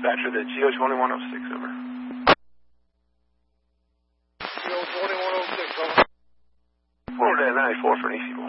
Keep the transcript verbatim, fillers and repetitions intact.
dispatcher, the G O twenty-one oh six, over. G O twenty-one oh six, over. Florida ninety-four for an E C